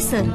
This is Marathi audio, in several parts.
परिसर.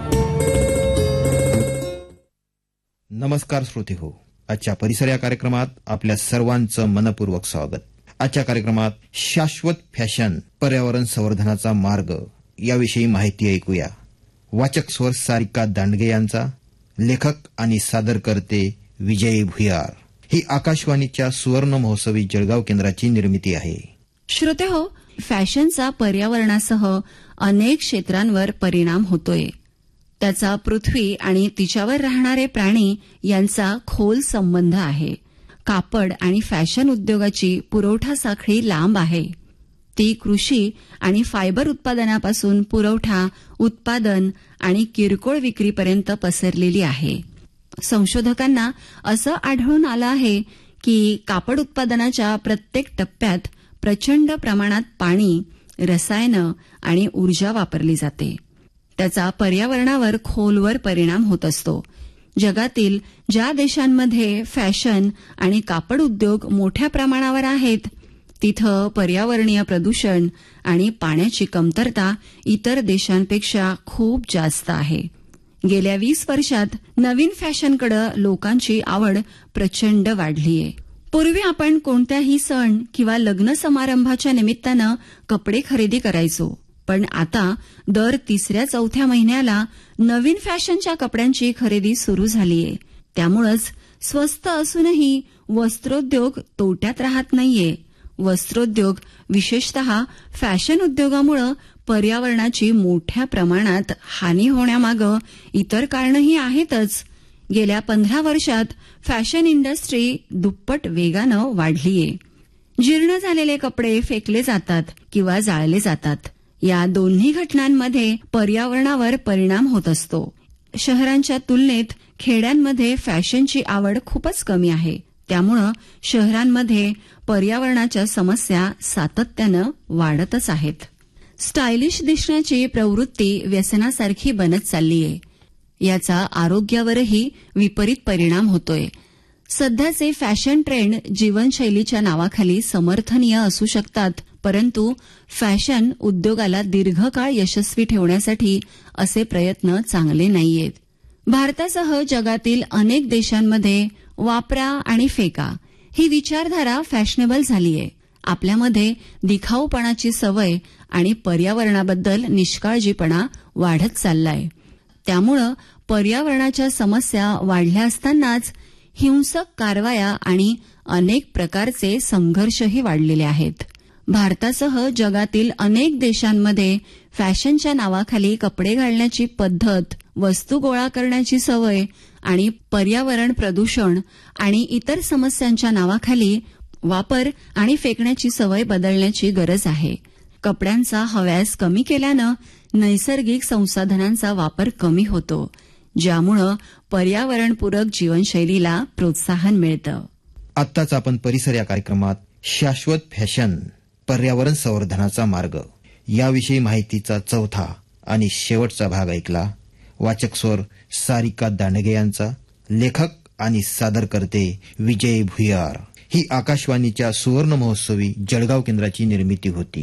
नमस्कार श्रोते हो, आजच्या परिसर या कार्यक्रमात आपल्या सर्वांचं मनपूर्वक स्वागत. आजच्या कार्यक्रमात शाश्वत फॅशन, पर्यावरण संवर्धनाचा मार्ग याविषयी माहिती ऐकूया. वाचक स्वर सारिका दांडगे यांचा, लेखक आणि सादरकर्ते विजय भुयार. ही आकाशवाणीच्या सुवर्ण महोत्सवी जळगाव केंद्राची निर्मिती आहे. श्रोते हो, फॅशनचा पर्यावरणासह अनेक क्षेत्रांवर परिणाम होतोय. त्याचा पृथ्वी आणि तिच्यावर राहणारे प्राणी यांचा खोल संबंध आहे. कापड आणि फॅशन उद्योगाची पुरवठा साखळी लांब आहे. ती कृषी आणि फायबर उत्पादनापासून पुरवठा, उत्पादन आणि किरकोळ विक्रीपर्यंत पसरलेली आहे. संशोधकांना असं आढळून आलं आहे की कापड उत्पादनाच्या प्रत्येक टप्प्यात प्रचंड प्रमाणात पाणी, रसायनं आणि ऊर्जा वापरली जाते. त्याचा पर्यावरणावर खोलवर परिणाम होत असतो. जगातील ज्या देशांमध्ये फॅशन आणि कापड उद्योग मोठ्या प्रमाणावर आहेत, तिथं पर्यावरणीय प्रदूषण आणि पाण्याची कमतरता इतर देशांपेक्षा खूप जास्त आहे. गेल्या 20 वर्षात नवीन फॅशनकडे लोकांची आवड प्रचंड वाढलीय. पूर्वी आपण कोणत्याही सण किंवा लग्न समारंभाच्या निमित्तानं कपडे खरेदी करायचो, पण आता दर 3-4 महिन्याला नवीन फॅशनच्या कपड्यांची खरेदी सुरू झालीय. त्यामुळंच स्वस्त असूनही वस्त्रोद्योग तोट्यात राहत नाहीये. वस्त्रोद्योग, विशेषतः फॅशन उद्योगामुळे पर्यावरणाची मोठ्या प्रमाणात हानी होण्यामागं इतर कारणंही आहेतच. गेल्या 15 वर्षात फॅशन इंडस्ट्री दुप्पट वेगानं वाढलीय. जीर्ण झालेले कपडे फेकले जातात किंवा जाळले जातात. या दोन्ही घटनांमध्ये पर्यावरणावर परिणाम होत असतो. शहरांच्या तुलनेत खेड्यांमध्ये फॅशनची आवड खूपच कमी आहे. त्यामुळं शहरांमध्ये पर्यावरणाच्या समस्या सातत्यानं वाढतच आहेत. स्टायलिश दिसण्याची प्रवृत्ती व्यसनासारखी बनत चाललीय. याचा आरोग्यावरही विपरीत परिणाम होतोय. सध्याचे फॅशन ट्रेंड जीवनशैलीच्या नावाखाली समर्थनीय असू शकतात, परंतु फॅशन उद्योगाला दीर्घकाळ यशस्वी ठेवण्यासाठी असे प्रयत्न चांगले नाहीयेत. भारतासह जगातील अनेक देशांमध्ये वापरा आणि फेका ही विचारधारा फॅशनेबल झालीय. आपल्यामध्ये दिखाऊपणाची सवय आणि पर्यावरणाबद्दल निष्काळजीपणा वाढत चाललाय. त्यामुळं पर्यावरणाच्या समस्या वाढल्या असतानाच हिंसक कारवाया आणि अनेक प्रकारचे संघर्षही वाढलेले आहेत. भारतासह जगातील अनेक देशांमध्ये फॅशनच्या नावाखाली कपडे घालण्याची पद्धत, वस्तू गोळा करण्याची सवय आणि पर्यावरण प्रदूषण आणि इतर समस्यांच्या नावाखाली वापर आणि फेकण्याची सवय बदलण्याची गरज आहे. कपड्यांचा हव्यास कमी केल्यानं नैसर्गिक संसाधनांचा वापर कमी होतो, ज्यामुळं पर्यावरणपूरक जीवनशैलीला प्रोत्साहन मिळतं. आत्ताच आपण परिसर या कार्यक्रमात शाश्वत फॅशन, पर्यावरण संवर्धनाचा मार्ग याविषयी माहितीचा चौथा आणि शेवटचा भाग ऐकला. वाचक स्वर सारिका दांडगे यांचा, लेखक आणि सादरकर्ते विजय भुयार. ही आकाशवाणीच्या सुवर्ण महोत्सवी जळगाव केंद्राची निर्मिती होती.